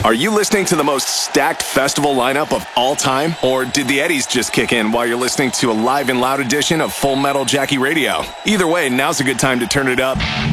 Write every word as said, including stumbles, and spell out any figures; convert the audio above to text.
Are you listening to the most stacked festival lineup of all time? Or did the Eddies just kick in while you're listening to a live and loud edition of Full Metal Jackie Radio? Either way, now's a good time to turn it up.